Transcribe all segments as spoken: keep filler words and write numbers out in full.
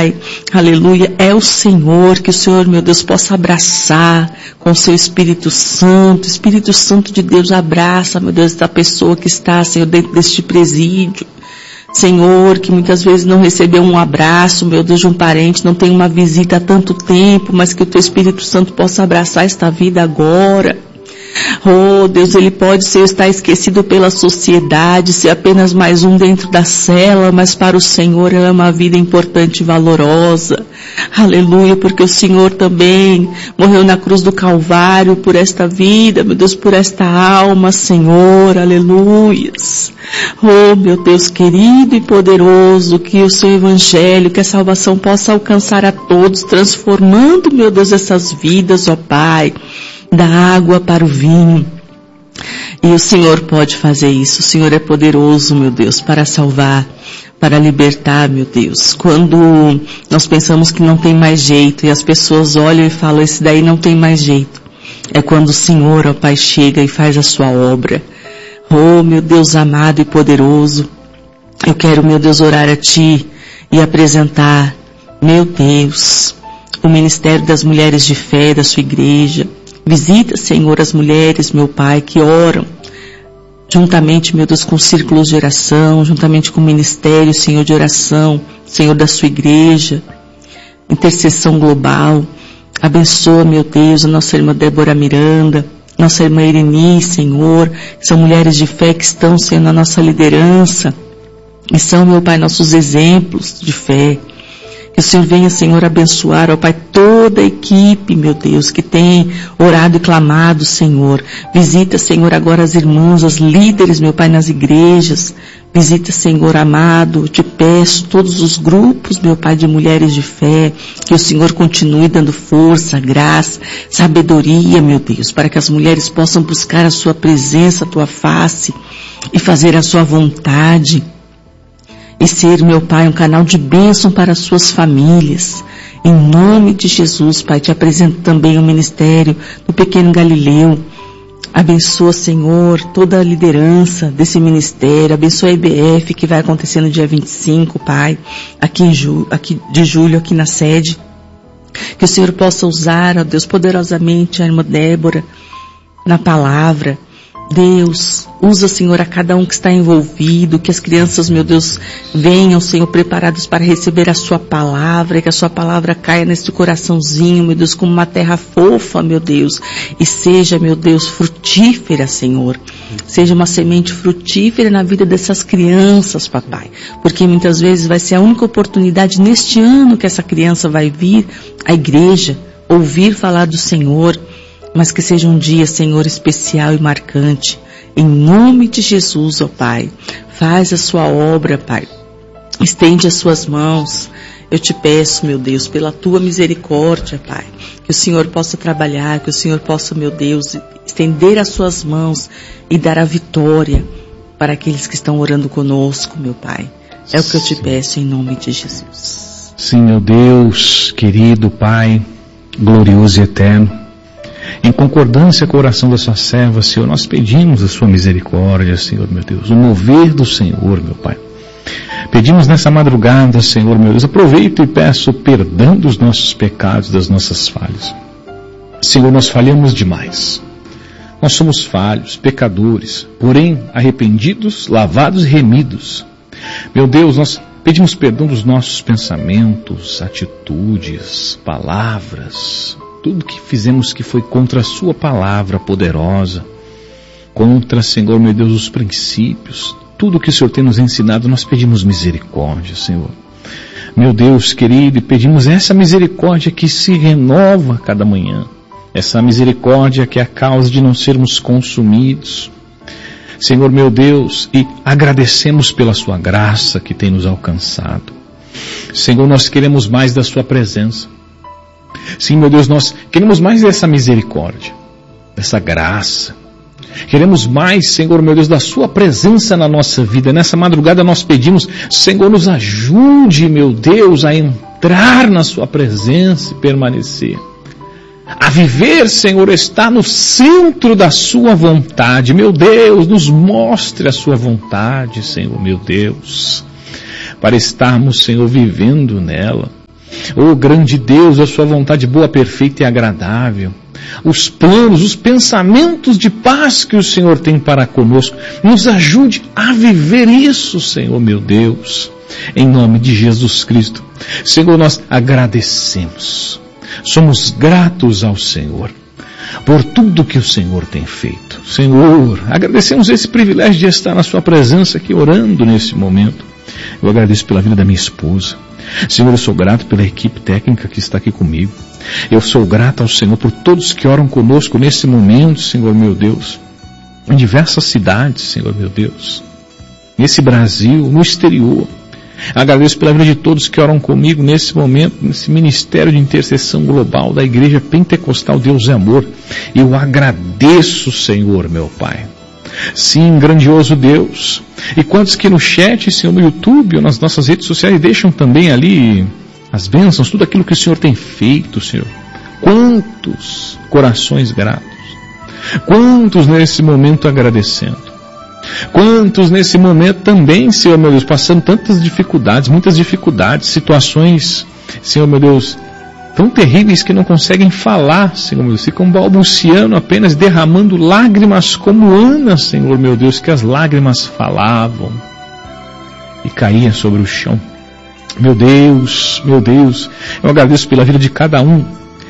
Pai, aleluia, é o Senhor, que o Senhor, meu Deus, possa abraçar com o seu Espírito Santo. Espírito Santo de Deus, abraça, meu Deus, esta pessoa que está, Senhor, dentro deste presídio. Senhor, que muitas vezes não recebeu um abraço, meu Deus, de um parente, não tem uma visita há tanto tempo, mas que o teu Espírito Santo possa abraçar esta vida agora. Oh, Deus, ele pode ser, estar esquecido pela sociedade, ser apenas mais um dentro da cela, mas para o Senhor ela é uma vida importante e valorosa. Aleluia, porque o Senhor também morreu na cruz do Calvário por esta vida, meu Deus, por esta alma, Senhor, aleluias. Oh, meu Deus querido e poderoso, que o seu evangelho, que a salvação possa alcançar a todos, transformando, meu Deus, essas vidas, ó Pai, da água para o vinho. E o Senhor pode fazer isso. O Senhor é poderoso, meu Deus, para salvar, para libertar, meu Deus. Quando nós pensamos que não tem mais jeito e as pessoas olham e falam, esse daí não tem mais jeito, é quando o Senhor, ó Pai, chega e faz a sua obra. Oh, meu Deus amado e poderoso, eu quero, meu Deus, orar a Ti e apresentar, meu Deus, o ministério das mulheres de fé da sua igreja. Visita, Senhor, as mulheres, meu Pai, que oram, juntamente, meu Deus, com círculos de oração, juntamente com o ministério, Senhor, de oração, Senhor, da sua igreja, intercessão global. Abençoa, meu Deus, a nossa irmã Débora Miranda, nossa irmã Ireni, Senhor, que são mulheres de fé que estão, Senhor, na nossa liderança, e são, meu Pai, nossos exemplos de fé. Que o Senhor venha, Senhor, abençoar, ó Pai, toda a equipe, meu Deus, que tem orado e clamado, Senhor. Visita, Senhor, agora as irmãs, as líderes, meu Pai, nas igrejas. Visita, Senhor amado, eu te peço, todos os grupos, meu Pai, de mulheres de fé, que o Senhor continue dando força, graça, sabedoria, meu Deus, para que as mulheres possam buscar a sua presença, a tua face e fazer a sua vontade. E ser, meu Pai, um canal de bênção para as suas famílias. Em nome de Jesus, Pai, te apresento também o ministério do pequeno Galileu. Abençoa, Senhor, toda a liderança desse ministério. Abençoa a I B F que vai acontecer no dia vinte e cinco, Pai, aqui, em ju, aqui de julho, aqui na sede. Que o Senhor possa usar, ó Deus, poderosamente a irmã Débora na palavra. Deus, usa, Senhor, a cada um que está envolvido, que as crianças, meu Deus, venham, Senhor, preparados para receber a sua palavra, que a sua palavra caia nesse coraçãozinho, meu Deus, como uma terra fofa, meu Deus, e seja, meu Deus, frutífera, Senhor. Seja uma semente frutífera na vida dessas crianças, papai, porque muitas vezes vai ser a única oportunidade neste ano que essa criança vai vir à igreja, ouvir falar do Senhor. Mas que seja um dia, Senhor, especial e marcante. Em nome de Jesus, ó Pai. Faz a sua obra, Pai. Estende as suas mãos. Eu te peço, meu Deus, pela tua misericórdia, Pai. Que o Senhor possa trabalhar, que o Senhor possa, meu Deus, estender as suas mãos e dar a vitória para aqueles que estão orando conosco, meu Pai. É o que eu te peço em nome de Jesus. Sim, meu Deus, querido Pai, glorioso e eterno. Em concordância com a oração da sua serva, Senhor, nós pedimos a sua misericórdia, Senhor, meu Deus, o mover do Senhor, meu Pai. Pedimos nessa madrugada, Senhor, meu Deus, aproveito e peço perdão dos nossos pecados, das nossas falhas. Senhor, nós falhamos demais. Nós somos falhos, pecadores, porém arrependidos, lavados e remidos. Meu Deus, nós pedimos perdão dos nossos pensamentos, atitudes, palavras, tudo que fizemos que foi contra a sua palavra poderosa, contra, Senhor, meu Deus, os princípios, tudo que o Senhor tem nos ensinado, nós pedimos misericórdia, Senhor. Meu Deus querido, e pedimos essa misericórdia que se renova a cada manhã, essa misericórdia que é a causa de não sermos consumidos. Senhor, meu Deus, e agradecemos pela sua graça que tem nos alcançado. Senhor, nós queremos mais da sua presença. Sim, meu Deus, nós queremos mais dessa misericórdia, dessa graça. Queremos mais, Senhor, meu Deus, da sua presença na nossa vida. Nessa madrugada nós pedimos, Senhor, nos ajude, meu Deus, a entrar na sua presença e permanecer. A viver, Senhor, está no centro da sua vontade. Meu Deus, nos mostre a sua vontade, Senhor, meu Deus, para estarmos, Senhor, vivendo nela. Oh, grande Deus, a sua vontade boa, perfeita e agradável. Os planos, os pensamentos de paz que o Senhor tem para conosco. Nos ajude a viver isso, Senhor meu Deus. Em nome de Jesus Cristo. Senhor, nós agradecemos. Somos gratos ao Senhor por tudo que o Senhor tem feito. Senhor, agradecemos esse privilégio de estar na sua presença aqui orando nesse momento. Eu agradeço pela vida da minha esposa. Senhor, eu sou grato pela equipe técnica que está aqui comigo. Eu sou grato ao Senhor por todos que oram conosco nesse momento, Senhor meu Deus. Em diversas cidades, Senhor meu Deus. Nesse Brasil, no exterior. Agradeço pela vida de todos que oram comigo nesse momento, nesse ministério de intercessão global da Igreja Pentecostal Deus é Amor. Eu agradeço, Senhor, meu Pai. Sim, grandioso Deus. E quantos que no chat, Senhor, no YouTube ou nas nossas redes sociais deixam também ali as bênçãos, tudo aquilo que o Senhor tem feito, Senhor. Quantos corações gratos. Quantos nesse momento agradecendo. Quantos nesse momento também, Senhor meu Deus, passando tantas dificuldades, muitas dificuldades, situações, Senhor meu Deus, tão terríveis que não conseguem falar, Senhor meu Deus, ficam balbuciando apenas, derramando lágrimas como Ana, Senhor meu Deus, que as lágrimas falavam e caíam sobre o chão. Meu Deus, meu Deus, eu agradeço pela vida de cada um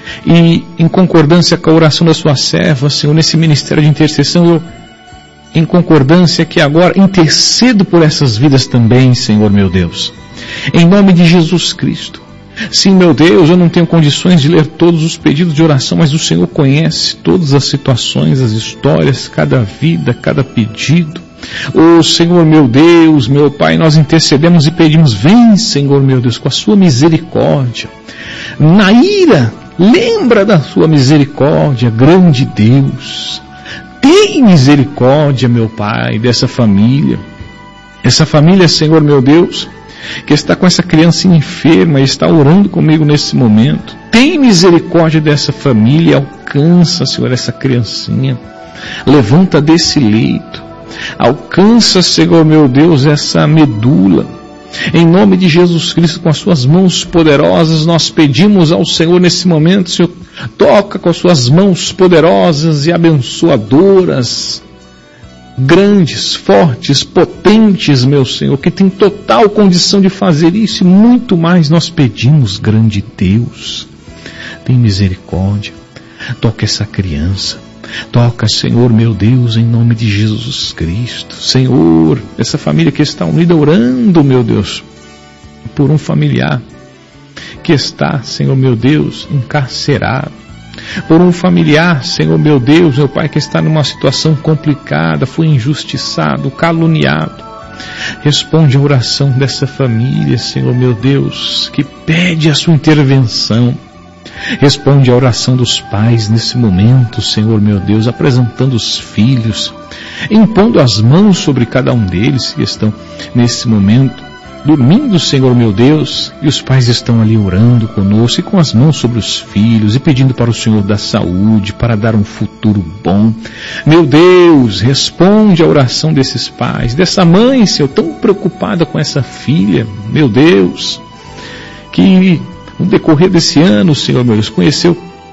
e em concordância com a oração da sua serva, Senhor, nesse ministério de intercessão, eu em concordância que agora intercedo por essas vidas também, Senhor meu Deus. Em nome de Jesus Cristo. Sim, meu Deus, eu não tenho condições de ler todos os pedidos de oração, mas o Senhor conhece todas as situações, as histórias, cada vida, cada pedido. Oh, Senhor meu Deus, meu Pai, nós intercedemos e pedimos, vem, Senhor meu Deus, com a sua misericórdia. Na ira, lembra da sua misericórdia, grande Deus. Tem misericórdia, meu Pai, dessa família. Essa família, Senhor meu Deus, que está com essa criancinha enferma e está orando comigo nesse momento. Tem misericórdia dessa família, alcança, Senhor, essa criancinha. Levanta desse leito. Alcança, Senhor meu Deus, essa medula. Em nome de Jesus Cristo, com as suas mãos poderosas, nós pedimos ao Senhor nesse momento, Senhor, toca com as suas mãos poderosas e abençoadoras, grandes, fortes, potentes, meu Senhor, que tem total condição de fazer isso e muito mais nós pedimos, grande Deus. Tem misericórdia, toca essa criança. Toca, Senhor, meu Deus, em nome de Jesus Cristo. Senhor, essa família que está unida orando, meu Deus, por um familiar que está, Senhor, meu Deus, encarcerado. Por um familiar, Senhor, meu Deus, meu Pai, que está numa situação complicada, foi injustiçado, caluniado. Responde a oração dessa família, Senhor, meu Deus, que pede a sua intervenção. Responde a oração dos pais nesse momento, Senhor meu Deus, apresentando os filhos, impondo as mãos sobre cada um deles que estão nesse momento, dormindo, Senhor meu Deus, e os pais estão ali orando conosco e com as mãos sobre os filhos e pedindo para o Senhor dar saúde, para dar um futuro bom. Meu Deus, responde a oração desses pais, dessa mãe, Senhor, tão preocupada com essa filha, meu Deus, que no decorrer desse ano, Senhor meu Deus, conheceu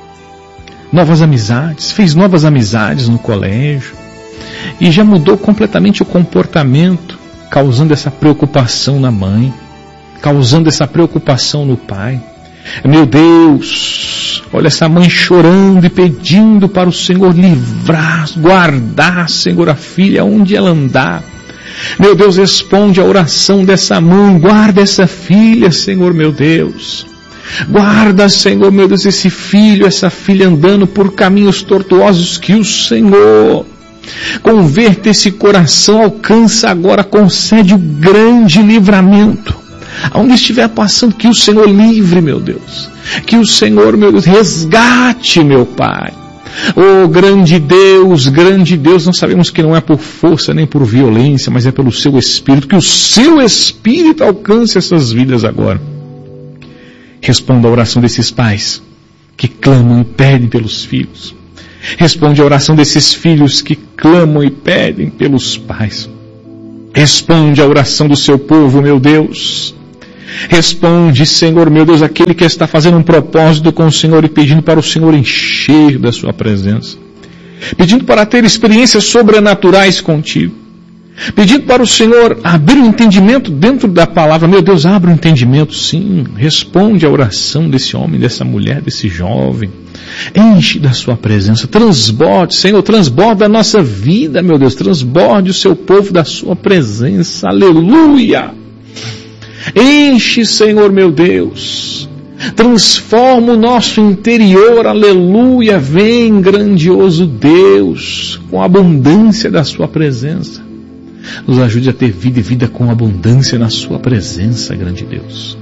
novas amizades, fez novas amizades no colégio e já mudou completamente o comportamento, causando essa preocupação na mãe, causando essa preocupação no pai. Meu Deus, olha essa mãe chorando e pedindo para o Senhor livrar, guardar, Senhor, a filha onde ela andar. Meu Deus, responde a oração dessa mãe, guarda essa filha, Senhor meu Deus. Guarda, Senhor meu Deus, esse filho, essa filha andando por caminhos tortuosos, que o Senhor converta esse coração, alcança agora, concede o grande livramento. Aonde estiver passando, que o Senhor livre, meu Deus. Que o Senhor, meu Deus, resgate, meu Pai. Oh, grande Deus, grande Deus, nós sabemos que não é por força nem por violência, mas é pelo seu Espírito, que o seu Espírito alcance essas vidas agora. Responda a oração desses pais que clamam e pedem pelos filhos. Responde a oração desses filhos que clamam e pedem pelos pais. Responde a oração do seu povo, meu Deus, Responde, Senhor meu Deus, aquele que está fazendo um propósito com o Senhor e pedindo para o Senhor encher da sua presença. Pedindo para ter experiências sobrenaturais contigo. Pedindo para o Senhor abrir o entendimento dentro da palavra. Meu Deus, abre o entendimento, sim. Responde a oração desse homem, dessa mulher, desse jovem. Enche da sua presença. Transborde, Senhor, transborda a nossa vida, meu Deus. Transborde o seu povo da sua presença. Aleluia! Enche, Senhor, meu Deus. Transforma o nosso interior, aleluia. Vem, grandioso Deus, com a abundância da sua presença. Nos ajude a ter vida e vida com abundância na sua presença, grande Deus.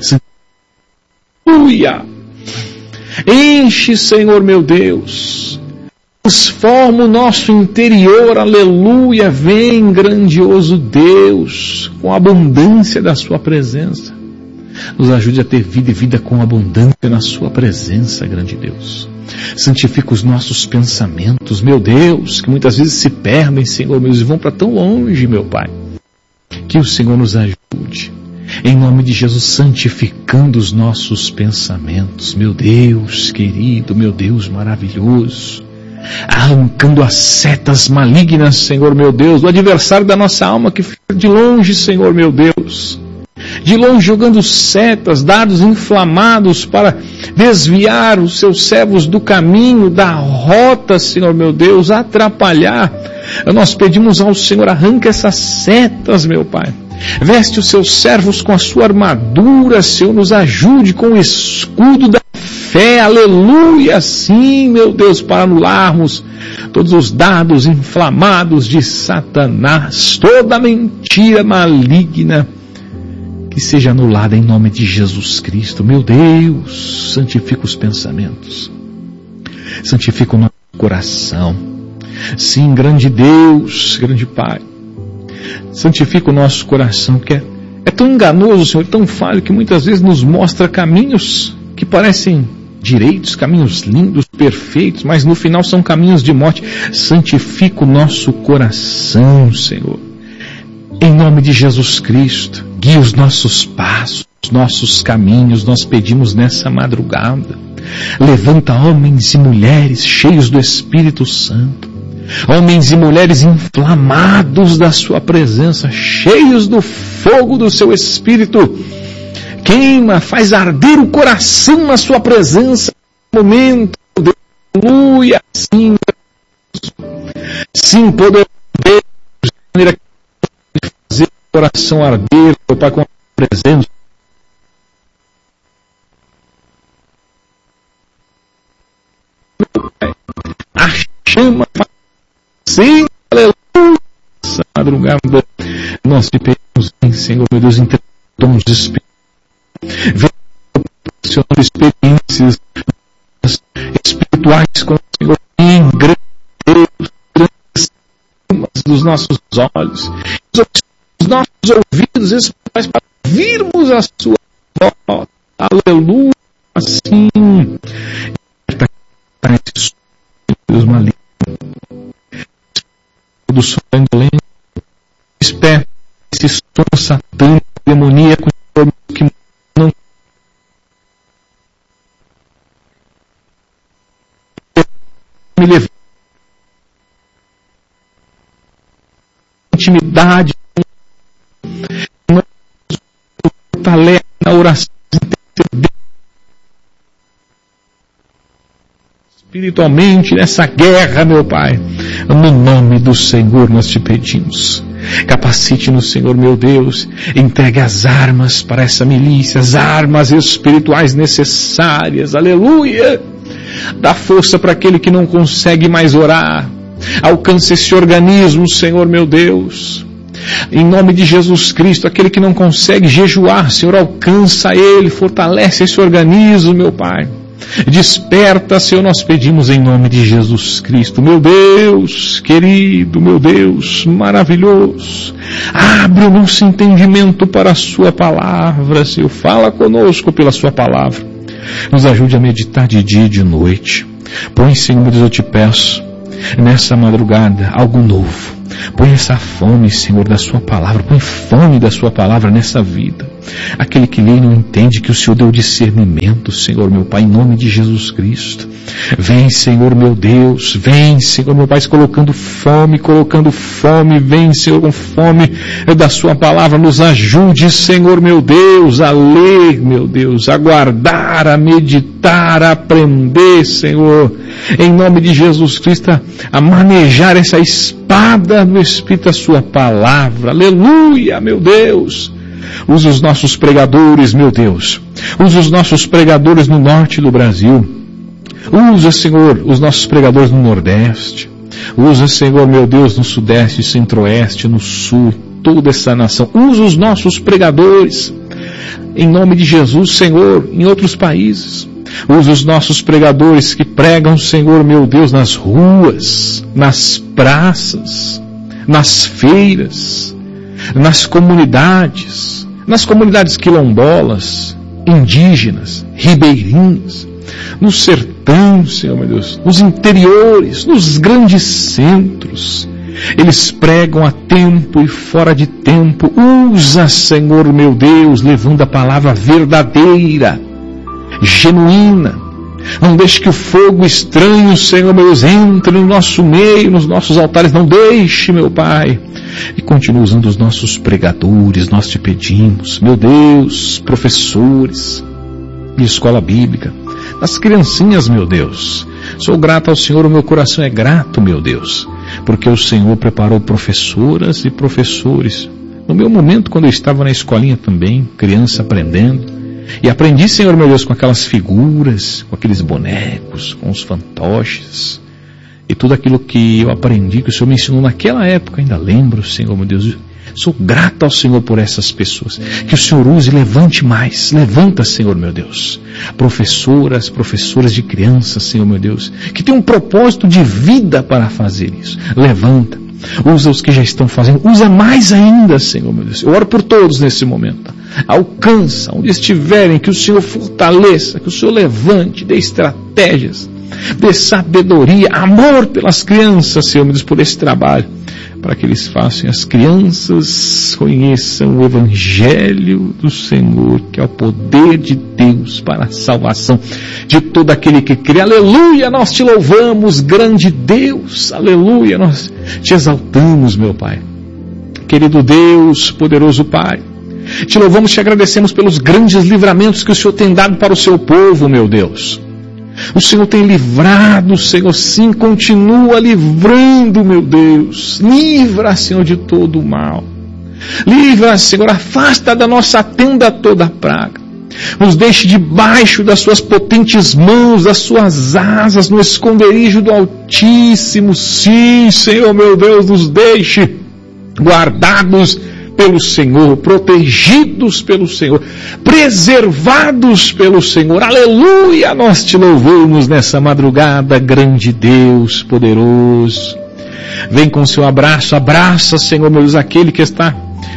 Aleluia! Enche, Senhor, meu Deus. Transforma o nosso interior, aleluia. Vem, grandioso Deus, com a abundância da sua presença. Nos ajude a ter vida e vida com abundância na sua presença, grande Deus. Santifica os nossos pensamentos, meu Deus, que muitas vezes se perdem, Senhor, meus, e vão para tão longe, meu Pai. Que o Senhor nos ajude, em nome de Jesus, santificando os nossos pensamentos, meu Deus querido, meu Deus maravilhoso, arrancando as setas malignas, Senhor, meu Deus, do adversário da nossa alma que fica de longe, Senhor, meu Deus. De longe jogando setas, dardos inflamados para desviar os seus servos do caminho, da rota, Senhor meu Deus, atrapalhar. Nós pedimos ao Senhor, arranca essas setas, meu Pai. Veste os seus servos com a sua armadura, Senhor, nos ajude com o escudo da fé, aleluia, sim, meu Deus, para anularmos todos os dardos inflamados de Satanás, toda mentira maligna, que seja anulada em nome de Jesus Cristo. Meu Deus, santifica os pensamentos, santifica o nosso coração. Sim, grande Deus, grande Pai, santifica o nosso coração, que é, é tão enganoso, Senhor, tão falho, que muitas vezes nos mostra caminhos que parecem direitos, caminhos lindos, perfeitos, mas no final são caminhos de morte. Santifica o nosso coração, Senhor, em nome de Jesus Cristo. Guia os nossos passos, os nossos caminhos, nós pedimos nessa madrugada. Levanta homens e mulheres cheios do Espírito Santo, homens e mulheres inflamados da sua presença, cheios do fogo do seu Espírito. Queima, faz arder o coração na sua presença no momento. Aleluia, sim, sim, poder de maneira que fazer o coração arder, meu Pai, com a presença. A chama, sim, aleluia, essa madrugada nós te pedimos, Senhor, meu Deus, entre dons de Espírito, vem proporcionando experiências espirituais com o Senhor, em grande Deus, grandes dos nossos olhos, os nossos ouvidos espirituais, para ouvirmos a sua voz, aleluia, assim, Deus maligno, do sonolento, espera esse sono satânico, demoníaco, que não me leva intimidade, não fortalece na oração, espiritualmente nessa guerra, meu Pai. No nome do Senhor nós te pedimos. Capacite-nos, Senhor, meu Deus. Entregue as armas para essa milícia, as armas espirituais necessárias. Aleluia! Dá força para aquele que não consegue mais orar. Alcance esse organismo, Senhor, meu Deus. Em nome de Jesus Cristo, aquele que não consegue jejuar, Senhor, alcança ele, fortalece esse organismo, meu Pai. Desperta, Senhor, nós pedimos em nome de Jesus Cristo. Meu Deus querido, meu Deus maravilhoso, abre o nosso entendimento para a sua palavra, Senhor. Fala conosco pela sua palavra. Nos ajude a meditar de dia e de noite. Põe, Senhor, Deus, eu te peço, nessa madrugada, algo novo. Põe essa fome, Senhor, da sua palavra. Põe fome da sua palavra nessa vida. Aquele que lê e não entende, que o Senhor deu discernimento, Senhor meu Pai, em nome de Jesus Cristo. Vem, Senhor meu Deus, vem, Senhor meu Pai, colocando fome, colocando fome, vem, Senhor, com fome da sua palavra, nos ajude, Senhor meu Deus, a ler, meu Deus, a guardar, a meditar, a aprender, Senhor, em nome de Jesus Cristo, a manejar essa espada no Espírito da sua palavra, aleluia, meu Deus. Usa os nossos pregadores, meu Deus, usa os nossos pregadores no norte do Brasil, usa, Senhor, os nossos pregadores no nordeste, usa, Senhor, meu Deus, no sudeste, centro-oeste, no sul, toda essa nação, usa os nossos pregadores, em nome de Jesus, Senhor, em outros países. Usa os nossos pregadores que pregam, Senhor, meu Deus, nas ruas, nas praças, nas feiras, nas comunidades, nas comunidades quilombolas, indígenas, ribeirinhas, no sertão, Senhor, meu Deus, nos interiores, nos grandes centros. Eles pregam a tempo e fora de tempo. Usa, Senhor, meu Deus, levando a palavra verdadeira, genuína. Não deixe que o fogo estranho, Senhor meu Deus, entre no nosso meio, nos nossos altares. Não deixe, meu Pai. E continue usando os nossos pregadores. Nós te pedimos, meu Deus, professores de escola bíblica, das criancinhas, meu Deus. Sou grato ao Senhor, o meu coração é grato, meu Deus, porque o Senhor preparou professoras e professores. No meu momento, quando eu estava na escolinha também, criança aprendendo, e aprendi, Senhor meu Deus, com aquelas figuras, com aqueles bonecos, com os fantoches, e tudo aquilo que eu aprendi, que o Senhor me ensinou naquela época, ainda lembro, Senhor meu Deus. Sou grato ao Senhor por essas pessoas. Que o Senhor use e levante mais. Levanta, Senhor meu Deus, professoras, professoras de crianças, Senhor meu Deus, que tem um propósito de vida para fazer isso. Levanta. Usa os que já estão fazendo. Usa mais ainda, Senhor meu Deus. Eu oro por todos nesse momento. Alcança, onde estiverem, que o Senhor fortaleça, que o Senhor levante, dê estratégias, dê sabedoria, amor pelas crianças, Senhor meu Deus, por esse trabalho, para que eles façam, as crianças conheçam o Evangelho do Senhor, que é o poder de Deus para a salvação de todo aquele que crê. Aleluia, nós te louvamos, grande Deus, aleluia, nós te exaltamos, meu Pai. Querido Deus, poderoso Pai, te louvamos, te agradecemos pelos grandes livramentos que o Senhor tem dado para o seu povo, meu Deus. O Senhor tem livrado, Senhor, sim, continua livrando, meu Deus. Livra, Senhor, de todo o mal. Livra, Senhor, afasta da nossa tenda toda a praga. Nos deixe debaixo das suas potentes mãos, das suas asas, no esconderijo do Altíssimo. Sim, Senhor, meu Deus, nos deixe guardados pelo Senhor, protegidos pelo Senhor, preservados pelo Senhor. Aleluia, nós te louvamos nessa madrugada, grande Deus poderoso. Vem com o seu abraço, abraça, Senhor meu Deus, aquele que está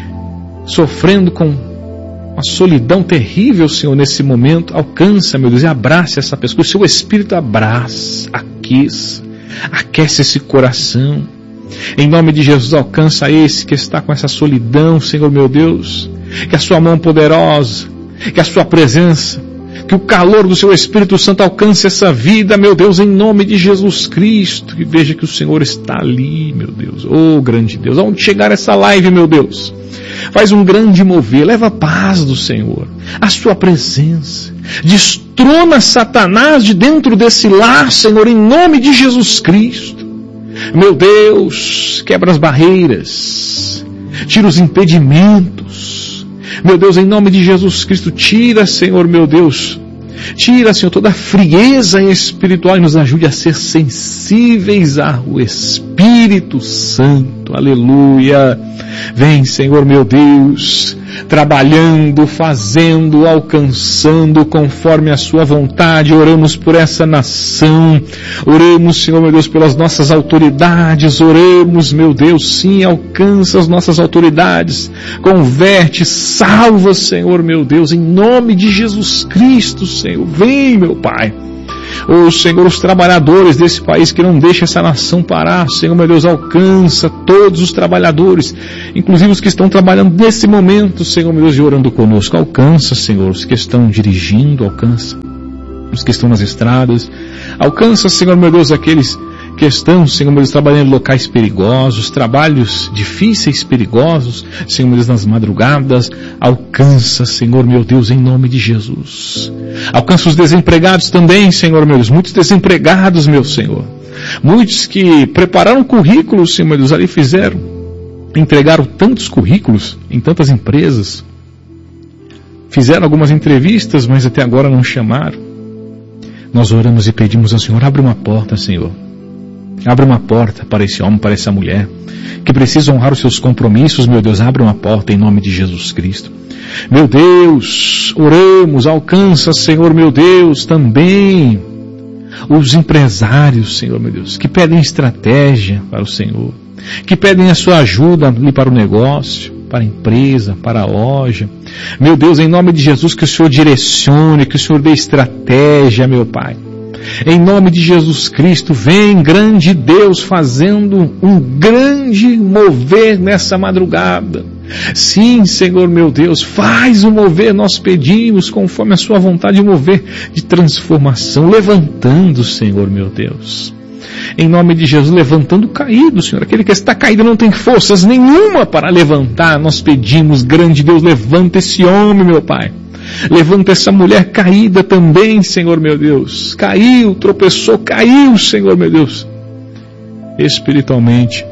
sofrendo com uma solidão terrível, Senhor, nesse momento. Alcança, meu Deus, e abraça essa pessoa. O seu Espírito abraça, aqueça, aquece esse coração. Em nome de Jesus, alcança esse que está com essa solidão, Senhor meu Deus. Que a sua mão poderosa, que a sua presença, que o calor do seu Espírito Santo alcance essa vida, meu Deus, em nome de Jesus Cristo. Que veja que o Senhor está ali, meu Deus. Oh, grande Deus, aonde chegar essa live, meu Deus, faz um grande mover, leva a paz do Senhor, a sua presença. Destrona Satanás de dentro desse lar, Senhor, em nome de Jesus Cristo. Meu Deus, quebra as barreiras, tira os impedimentos. Meu Deus, em nome de Jesus Cristo, tira, Senhor, meu Deus, tira, Senhor, toda a frieza espiritual e nos ajude a ser sensíveis ao Espírito Santo. Aleluia. Vem, Senhor, meu Deus, trabalhando, fazendo, alcançando conforme a sua vontade. Oramos por essa nação, oramos, Senhor, meu Deus, pelas nossas autoridades, oramos, meu Deus, sim, alcança as nossas autoridades, converte, salva, Senhor, meu Deus, em nome de Jesus Cristo, Senhor. Vem, meu Pai, Oh Senhor, os trabalhadores desse país que não deixam essa nação parar, Senhor meu Deus, alcança todos os trabalhadores, inclusive os que estão trabalhando nesse momento, Senhor meu Deus, e orando conosco. Alcança, Senhor, os que estão dirigindo, alcança os que estão nas estradas, alcança, Senhor meu Deus, aqueles que estão, Senhor meu Deus, trabalhando em locais perigosos, trabalhos difíceis, perigosos, Senhor meu Deus, nas madrugadas. Alcança, Senhor meu Deus, em nome de Jesus. Alcança os desempregados também, Senhor meu Deus, muitos desempregados, meu Senhor, muitos que prepararam currículos, Senhor meu Deus, ali fizeram, entregaram tantos currículos em tantas empresas, fizeram algumas entrevistas, mas até agora não chamaram. Nós oramos e pedimos ao Senhor, abre uma porta, Senhor. Abre uma porta para esse homem, para essa mulher, que precisa honrar os seus compromissos, meu Deus, abre uma porta em nome de Jesus Cristo. Meu Deus, oramos, alcança, Senhor, meu Deus, também os empresários, Senhor, meu Deus, que pedem estratégia para o Senhor, que pedem a sua ajuda ali para o negócio, para a empresa, para a loja. Meu Deus, em nome de Jesus, que o Senhor direcione, que o Senhor dê estratégia, meu Pai. Em nome de Jesus Cristo, vem, grande Deus, fazendo um grande mover nessa madrugada. Sim, Senhor meu Deus, faz o mover, nós pedimos, conforme a sua vontade, um mover de transformação, levantando, Senhor meu Deus. Em nome de Jesus, levantando o caído, Senhor, aquele que está caído não tem forças nenhuma para levantar. Nós pedimos, grande Deus, levanta esse homem, meu Pai. Levanta essa mulher caída também, Senhor meu Deus. Caiu, tropeçou, caiu, Senhor meu Deus. Espiritualmente,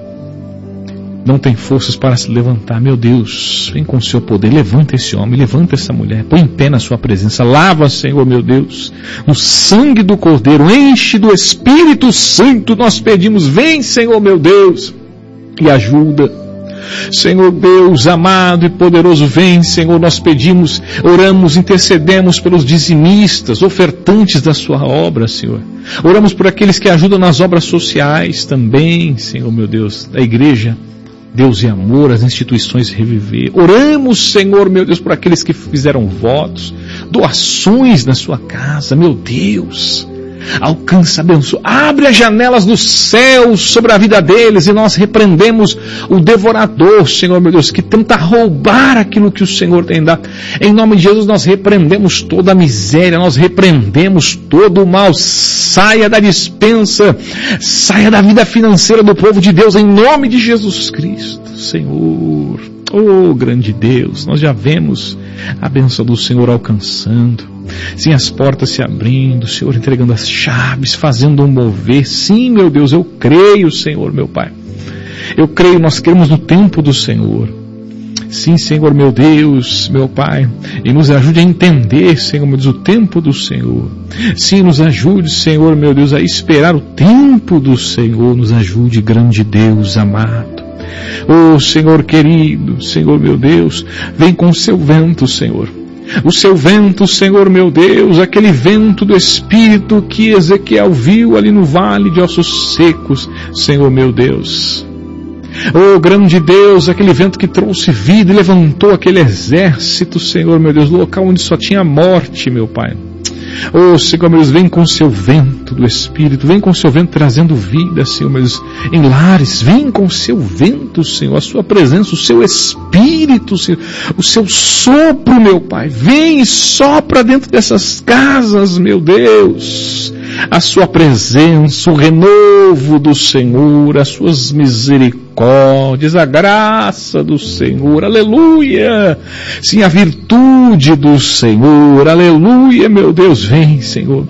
não tem forças para se levantar. Meu Deus, vem com o seu poder, levanta esse homem, levanta essa mulher, põe em pé na sua presença, lava, Senhor meu Deus, no sangue do Cordeiro, enche do Espírito Santo, nós pedimos, vem, Senhor meu Deus, e ajuda. Senhor Deus amado e poderoso, vem, Senhor, nós pedimos, oramos, intercedemos pelos dizimistas, ofertantes da sua obra, Senhor. Oramos por aqueles que ajudam nas obras sociais também, Senhor meu Deus, da igreja Deus e Amor, as instituições Reviver. Oramos, Senhor meu Deus, por aqueles que fizeram votos, doações na sua casa, meu Deus. Alcança, abençoa, abre as janelas dos céus sobre a vida deles e nós repreendemos o devorador, Senhor meu Deus, que tenta roubar aquilo que o Senhor tem dado. Em nome de Jesus nós repreendemos toda a miséria, nós repreendemos todo o mal. Saia da dispensa, saia da vida financeira do povo de Deus, em nome de Jesus Cristo, Senhor. Oh, grande Deus, nós já vemos a bênção do Senhor alcançando. Sim, as portas se abrindo, o Senhor entregando as chaves, fazendo um mover. Sim, meu Deus, eu creio, Senhor, meu Pai. Eu creio, nós cremos no tempo do Senhor. Sim, Senhor, meu Deus, meu Pai, e nos ajude a entender, Senhor, meu Deus, o tempo do Senhor. Sim, nos ajude, Senhor, meu Deus, a esperar o tempo do Senhor. Nos ajude, grande Deus amado. Oh, Senhor querido, Senhor, meu Deus, vem com o seu vento, Senhor. O seu vento, Senhor meu Deus, aquele vento do Espírito que Ezequiel viu ali no vale de ossos secos, Senhor meu Deus. Oh, grande Deus, aquele vento que trouxe vida e levantou aquele exército, Senhor meu Deus, no local onde só tinha morte, meu Pai. Oh, Senhor meu Deus, vem com o seu vento do Espírito, vem com o seu vento trazendo vida, Senhor meu Deus, em lares, vem com o seu vento, Senhor, a sua presença, o seu Espírito, Senhor, o seu sopro, meu Pai, vem e sopra dentro dessas casas, meu Deus, a sua presença, o renovo do Senhor, as suas misericórdias, a graça do Senhor, aleluia, sim, a virtude do Senhor, aleluia, meu Deus, vem, Senhor,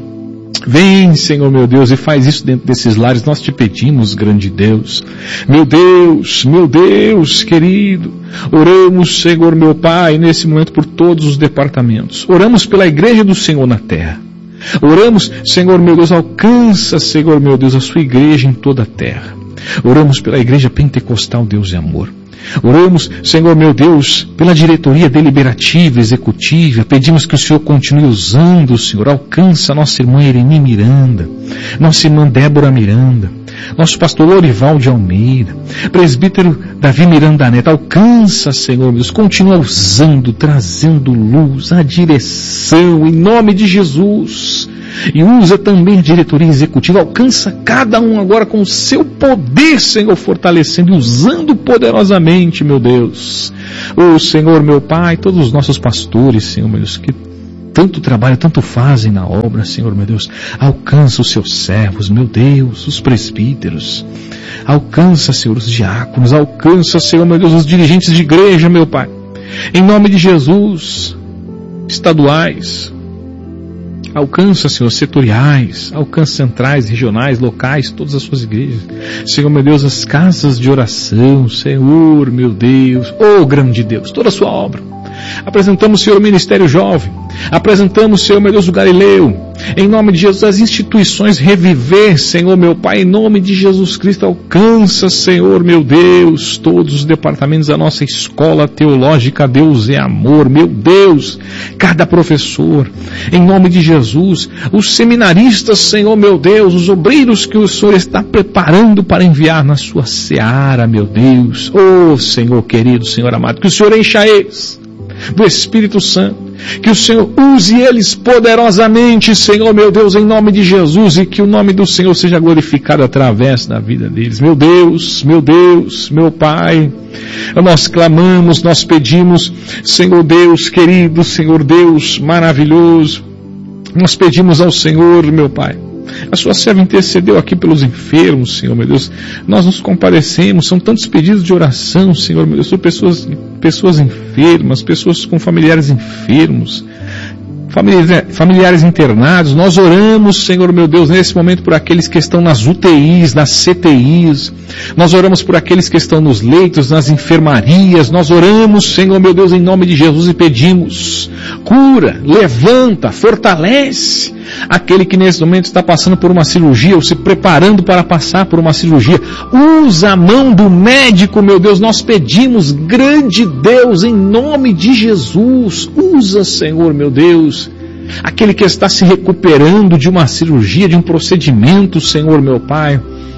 vem, Senhor, meu Deus, e faz isso dentro desses lares, nós te pedimos, grande Deus, meu Deus, meu Deus, querido, oramos, Senhor, meu Pai, nesse momento por todos os departamentos, oramos pela igreja do Senhor na terra, oramos, Senhor meu Deus, alcança, Senhor meu Deus, a sua igreja em toda a terra. Oramos pela igreja pentecostal Deus e Amor. Oramos, Senhor meu Deus, pela diretoria deliberativa, executiva. Pedimos que o Senhor continue usando, Senhor. Alcança a nossa irmã Irene Miranda, nossa irmã Débora Miranda, nosso pastor Lorival de Almeida, presbítero Davi Miranda Neto. Alcança, Senhor meu Deus, continua usando, trazendo luz, a direção, em nome de Jesus. e usa também a diretoria executiva, alcança cada um agora com o seu poder, Senhor, fortalecendo e usando poderosamente, meu Deus. Ô Senhor, meu Pai, todos os nossos pastores, Senhor, meu Deus, que tanto trabalham, tanto fazem na obra, Senhor, meu Deus, alcança os seus servos, meu Deus, os presbíteros, alcança, Senhor, os diáconos, alcança, Senhor, meu Deus, os dirigentes de igreja, meu Pai, em nome de Jesus, estaduais, alcança, Senhor, setoriais, alcança centrais, regionais, locais, todas as suas igrejas, Senhor, meu Deus, as casas de oração, Senhor, meu Deus, ô grande Deus, toda a sua obra. Apresentamos, Senhor, o Ministério Jovem, apresentamos, Senhor, meu Deus, o Galileu, em nome de Jesus, as instituições Reviver, Senhor, meu Pai, em nome de Jesus Cristo, alcança, Senhor, meu Deus, todos os departamentos da nossa escola teológica, Deus é amor, meu Deus, cada professor, em nome de Jesus, os seminaristas, Senhor, meu Deus, os obreiros que o Senhor está preparando para enviar na sua seara, meu Deus, ô Senhor querido, Senhor amado, que o Senhor encha eles do Espírito Santo, que o Senhor use eles poderosamente, Senhor, meu Deus, em nome de Jesus, e que o nome do Senhor seja glorificado através da vida deles, meu Deus, meu Deus, meu Pai, nós clamamos, nós pedimos, Senhor Deus querido, Senhor Deus maravilhoso, nós pedimos ao Senhor, meu Pai, a sua serva intercedeu aqui pelos enfermos, Senhor, meu Deus, nós nos compadecemos, são tantos pedidos de oração, Senhor, meu Deus, por pessoas, pessoas enfermas, pessoas com familiares enfermos, familiares, familiares internados, nós oramos, Senhor, meu Deus, nesse momento por aqueles que estão nas U T Is, nas C T Is, nós oramos por aqueles que estão nos leitos, nas enfermarias, nós oramos, Senhor, meu Deus, em nome de Jesus e pedimos, cura, levanta, fortalece, aquele que nesse momento está passando por uma cirurgia ou se preparando para passar por uma cirurgia, usa a mão do médico, meu Deus, nós pedimos, grande Deus, em nome de Jesus, usa, Senhor, meu Deus, aquele que está se recuperando de uma cirurgia, de um procedimento, Senhor, meu Pai,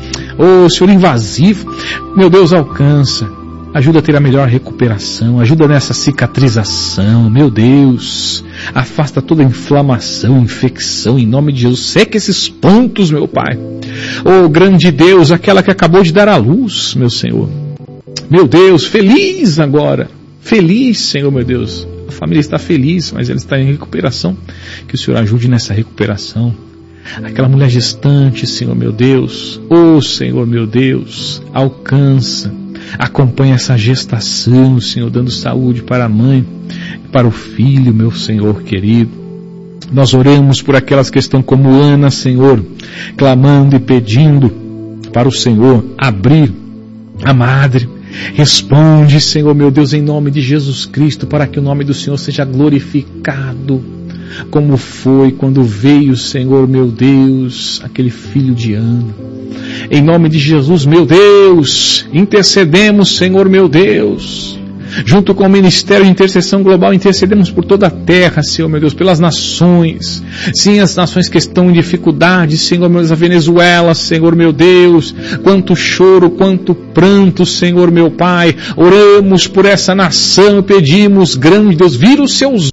ô Senhor invasivo, meu Deus, alcança, ajuda a ter a melhor recuperação, ajuda nessa cicatrização, meu Deus, afasta toda inflamação, infecção, em nome de Jesus, seca esses pontos, meu Pai, ô grande Deus, aquela que acabou de dar à luz, meu Senhor, meu Deus, feliz agora, feliz, Senhor, meu Deus, a família está feliz, mas ela está em recuperação, que o Senhor ajude nessa recuperação, aquela mulher gestante, Senhor, meu Deus, ô Senhor, meu Deus, alcança, acompanha essa gestação, Senhor, dando saúde para a mãe e para o filho, meu Senhor querido. Nós oramos por aquelas que estão como Ana, Senhor, clamando e pedindo para o Senhor abrir a madre. Responde, Senhor, meu Deus, em nome de Jesus Cristo, para que o nome do Senhor seja glorificado, como foi quando veio, Senhor, meu Deus, aquele filho de Ana. Em nome de Jesus, meu Deus, intercedemos, Senhor, meu Deus, junto com o Ministério de Intercessão Global, intercedemos por toda a terra, Senhor, meu Deus, pelas nações, sim, as nações que estão em dificuldade, Senhor, meu Deus, a Venezuela, Senhor, meu Deus, quanto choro, quanto pranto, Senhor, meu Pai, oramos por essa nação, pedimos, grande Deus, vira os seus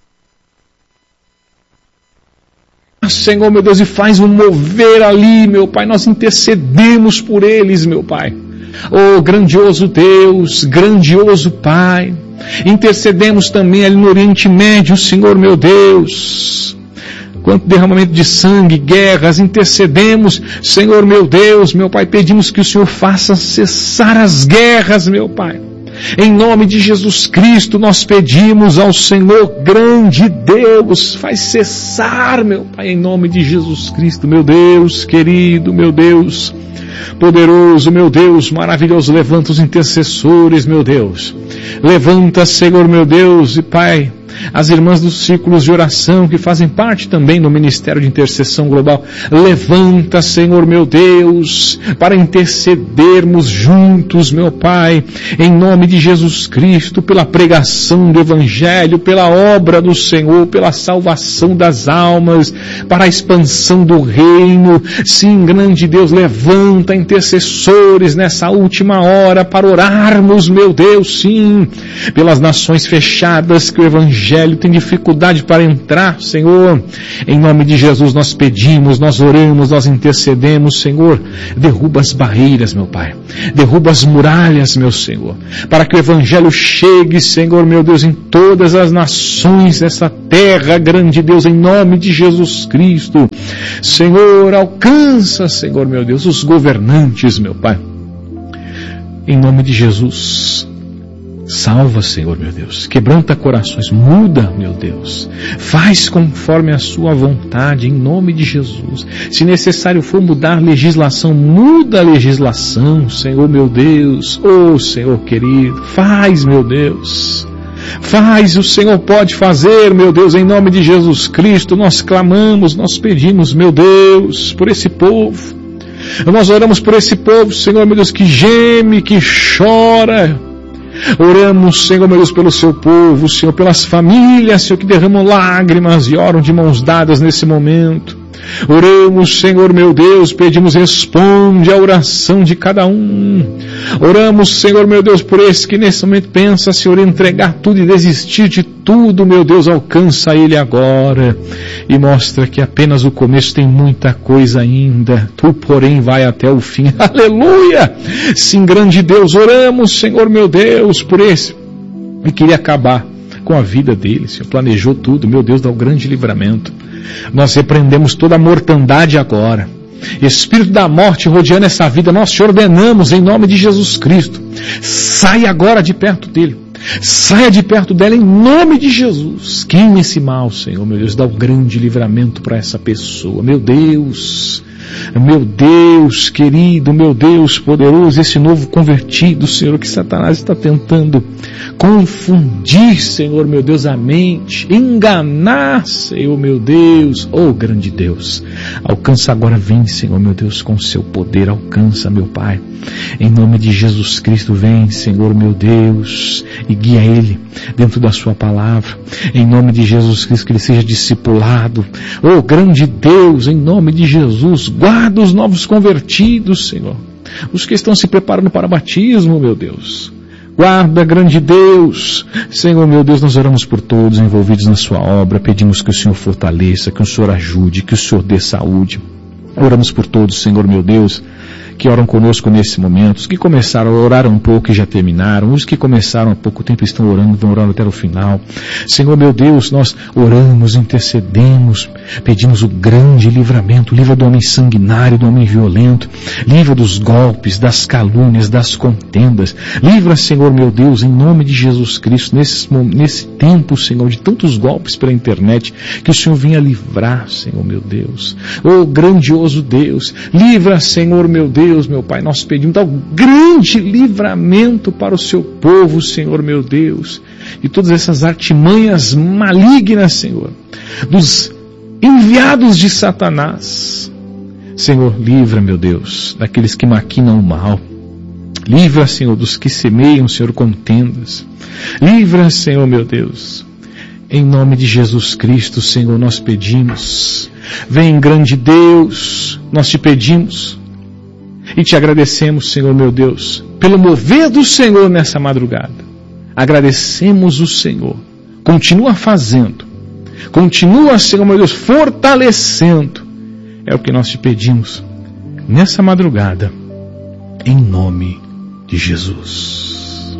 Senhor, meu Deus, e faz um mover ali, meu Pai, nós intercedemos por eles, meu Pai. Oh, grandioso Deus, grandioso Pai, intercedemos também ali no Oriente Médio, Senhor, meu Deus. Quanto derramamento de sangue, guerras, intercedemos, Senhor, meu Deus, meu Pai, pedimos que o Senhor faça cessar as guerras, meu Pai. Em nome de Jesus Cristo, nós pedimos ao Senhor, grande Deus, faz cessar, meu Pai, em nome de Jesus Cristo, meu Deus, querido, meu Deus, poderoso, meu Deus, maravilhoso, levanta os intercessores, meu Deus, levanta, Senhor, meu Deus, e Pai, as irmãs dos círculos de oração que fazem parte também do Ministério de Intercessão Global, levanta, Senhor, meu Deus, para intercedermos juntos, meu Pai, em nome de Jesus Cristo, pela pregação do Evangelho, pela obra do Senhor, pela salvação das almas, para a expansão do reino. Sim, grande Deus, levanta intercessores nessa última hora para orarmos, meu Deus, sim, pelas nações fechadas, que o Evangelho evangelho tem dificuldade para entrar, Senhor. Em nome de Jesus nós pedimos, nós oramos, nós intercedemos, Senhor. Derruba as barreiras, meu Pai. Derruba as muralhas, meu Senhor. Para que o evangelho chegue, Senhor, meu Deus, em todas as nações dessa terra, grande Deus, em nome de Jesus Cristo. Senhor, alcança, Senhor, meu Deus, os governantes, meu Pai. Em nome de Jesus, salva, Senhor, meu Deus, quebranta corações, muda, meu Deus, faz conforme a sua vontade, em nome de Jesus. Se necessário for mudar legislação, muda a legislação, Senhor, meu Deus. Oh, Senhor querido, faz, meu Deus, faz, o Senhor pode fazer, meu Deus, em nome de Jesus Cristo. Nós clamamos, nós pedimos, meu Deus, por esse povo. Nós oramos por esse povo, Senhor, meu Deus, que geme, que chora. Oramos, Senhor, meu Deus, pelo seu povo, Senhor, pelas famílias, Senhor, que derramam lágrimas e oram de mãos dadas nesse momento. Oramos, Senhor, meu Deus, pedimos, responde a oração de cada um. Oramos, Senhor, meu Deus, por esse que nesse momento pensa, Senhor, entregar tudo e desistir de tudo, meu Deus, alcança ele agora e mostra que apenas o começo, tem muita coisa ainda. Tu, porém, vai até o fim. Aleluia! Sim, grande Deus, oramos, Senhor, meu Deus, por esse que queria acabar com a vida dele, Senhor, planejou tudo, meu Deus, dá o grande livramento. Nós repreendemos toda a mortandade agora. Espírito da morte rodeando essa vida, nós te ordenamos em nome de Jesus Cristo. Saia agora de perto dele. Saia de perto dela em nome de Jesus. Queime esse mal, Senhor, meu Deus, dá o grande livramento para essa pessoa. Meu Deus, meu Deus querido, meu Deus poderoso, esse novo convertido, Senhor, que Satanás está tentando confundir, Senhor, meu Deus, a mente, enganar, Senhor, meu Deus, oh grande Deus, alcança agora, vem, Senhor, meu Deus, com o seu poder, alcança, meu Pai, em nome de Jesus Cristo, vem, Senhor, meu Deus, e guia ele dentro da sua palavra, em nome de Jesus Cristo, que ele seja discipulado, oh grande Deus, em nome de Jesus, guarda os novos convertidos, Senhor, os que estão se preparando para batismo, meu Deus, guarda, grande Deus, Senhor, meu Deus, nós oramos por todos envolvidos na sua obra, pedimos que o Senhor fortaleça, que o Senhor ajude, que o Senhor dê saúde, oramos por todos, Senhor, meu Deus, que oram conosco nesse momento, os que começaram a orar um pouco e já terminaram, os que começaram há pouco tempo estão orando, vão orando até o final. Senhor, meu Deus, nós oramos, intercedemos, pedimos o grande livramento, livra do homem sanguinário, do homem violento, livra dos golpes, das calúnias, das contendas, livra, Senhor, meu Deus, em nome de Jesus Cristo, nesse, nesse tempo, Senhor, de tantos golpes pela internet, que o Senhor venha livrar, Senhor, meu Deus. Oh, grandioso Deus, livra, Senhor, meu Deus, Deus, meu Pai, nós pedimos, dá um grande livramento para o seu povo, Senhor, meu Deus, de todas essas artimanhas malignas, Senhor, dos enviados de Satanás. Senhor, livra, meu Deus, daqueles que maquinam o mal. Livra, Senhor, dos que semeiam, Senhor, contendas. Livra, Senhor, meu Deus. Em nome de Jesus Cristo, Senhor, nós pedimos. Vem, grande Deus, nós te pedimos. E te agradecemos, Senhor, meu Deus, pelo mover do Senhor nessa madrugada. Agradecemos o Senhor. Continua fazendo. Continua, Senhor, meu Deus, fortalecendo. É o que nós te pedimos nessa madrugada, em nome de Jesus.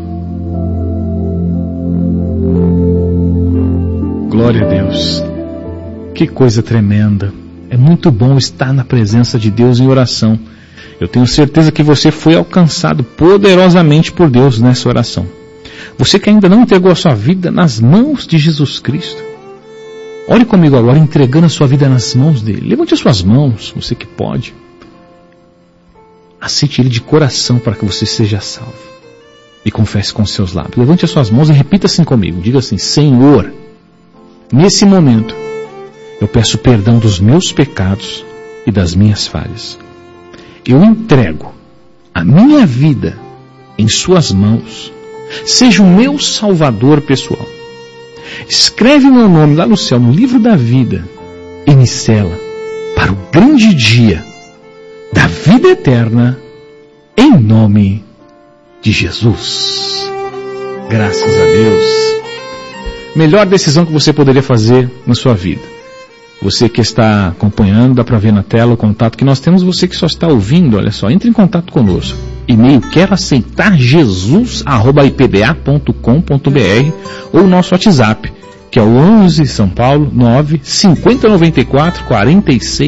Glória a Deus. Que coisa tremenda. É muito bom estar na presença de Deus em oração. Eu tenho certeza que você foi alcançado poderosamente por Deus nessa oração. Você que ainda não entregou a sua vida nas mãos de Jesus Cristo, ore comigo agora, entregando a sua vida nas mãos dele. Levante as suas mãos, você que pode. Aceite ele de coração para que você seja salvo. E confesse com seus lábios. Levante as suas mãos e repita assim comigo. Diga assim: Senhor, nesse momento, eu peço perdão dos meus pecados e das minhas falhas. Eu entrego a minha vida em suas mãos. Seja o meu salvador pessoal. Escreve meu nome lá no céu, no livro da vida, e me sela para o grande dia da vida eterna, em nome de Jesus. Graças a Deus. melhor decisão que você poderia fazer na sua vida. Você que está acompanhando, dá para ver na tela o contato que nós temos. Você que só está ouvindo, olha só, entre em contato conosco. E-mail quero aceitar jesus arroba i p b a ponto com ponto b r ou o nosso WhatsApp, que é o onze São Paulo nove cinquenta noventa e quatro quarenta e seis